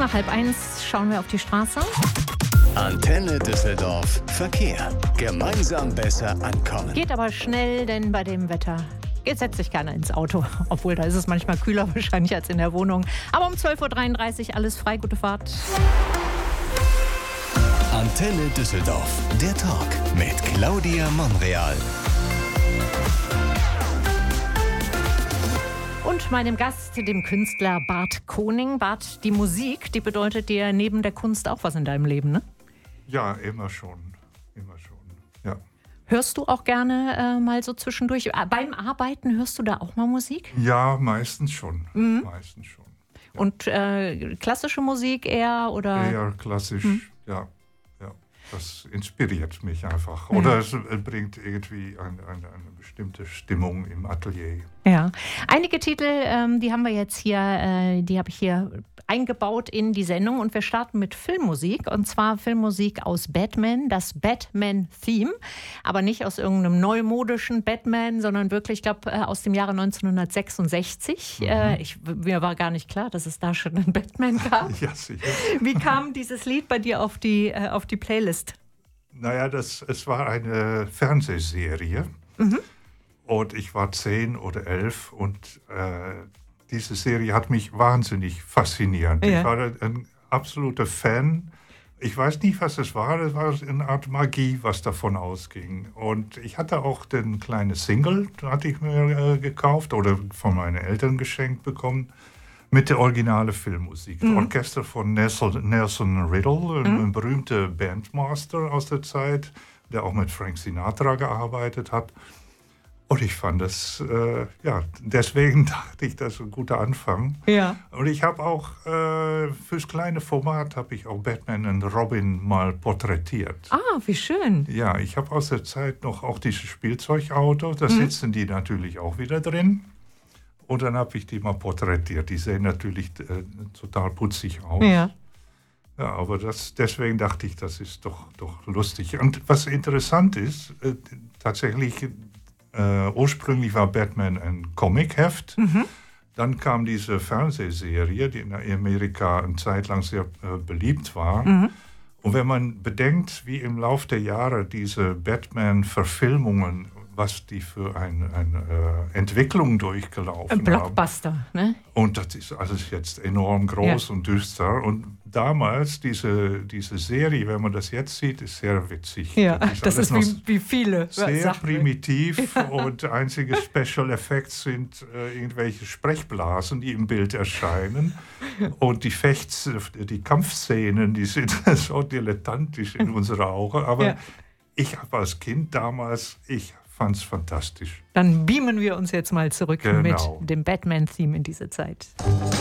nach 12:30 schauen wir auf die Straße. Antenne Düsseldorf. Verkehr. Gemeinsam besser ankommen. Geht aber schnell, denn bei dem Wetter setzt sich keiner ins Auto. Obwohl, da ist es manchmal kühler wahrscheinlich als in der Wohnung. Aber um 12:33 Uhr alles frei, gute Fahrt. Antenne Düsseldorf. Der Talk mit Claudia Monreal. Und meinem Gast, dem Künstler Bart Koning. Bart, die Musik, die bedeutet dir neben der Kunst auch was in deinem Leben, ne? Ja, immer schon. Ja. Hörst du auch gerne mal so zwischendurch? Beim Arbeiten hörst du da auch mal Musik? Ja, meistens schon. Ja. Und klassische Musik eher? Oder? Eher klassisch, ja. Das inspiriert mich einfach. Oder es bringt irgendwie eine bestimmte Stimmung im Atelier. Ja, einige Titel, die haben wir jetzt hier, die habe ich hier eingebaut in die Sendung. Und wir starten mit Filmmusik. Und zwar Filmmusik aus Batman, das Batman-Theme. Aber nicht aus irgendeinem neumodischen Batman, sondern wirklich, ich glaube, aus dem Jahre 1966. Mir war gar nicht klar, dass es da schon einen Batman gab. Ja, sicher. Wie kam dieses Lied bei dir auf die Playlist? Naja, es war eine Fernsehserie. Und ich war 10 oder 11 und diese Serie hat mich wahnsinnig fasziniert. Ja. Ich war ein absoluter Fan. Ich weiß nicht, was es war. Es war eine Art Magie, was davon ausging. Und ich hatte auch den kleinen Single, hatte ich mir gekauft oder von meinen Eltern geschenkt bekommen, mit der originalen Filmmusik. Das Orchester von Nelson Riddle, ein berühmter Bandmaster aus der Zeit, der auch mit Frank Sinatra gearbeitet hat. Und ich fand das, deswegen dachte ich, das ist ein guter Anfang. Ja. Und ich habe auch, fürs kleine Format habe ich auch Batman und Robin mal porträtiert. Ah, wie schön. Ja, ich habe aus der Zeit noch auch dieses Spielzeugauto, da sitzen die natürlich auch wieder drin. Und dann habe ich die mal porträtiert. Die sehen natürlich total putzig aus. Ja. Ja, aber deswegen dachte ich, das ist doch lustig. Und was interessant ist, tatsächlich, ursprünglich war Batman ein Comicheft. Dann kam diese Fernsehserie, die in Amerika eine Zeit lang sehr beliebt war. Und wenn man bedenkt, wie im Laufe der Jahre diese Batman-Verfilmungen, was die für eine Entwicklung durchgelaufen haben. Ein Blockbuster, ne? Und das ist alles jetzt enorm groß und düster. Und damals, diese Serie, wenn man das jetzt sieht, ist sehr witzig. Ja, das ist wie viele sehr Sachen. Primitiv und einzige Special Effects sind irgendwelche Sprechblasen, die im Bild erscheinen. Und die Kampfszenen, die sind so dilettantisch in unserer Augen. Aber ich habe als Kind damals, ich fand es fantastisch. Dann beamen wir uns jetzt mal zurück mit dem Batman-Theme in diese Zeit.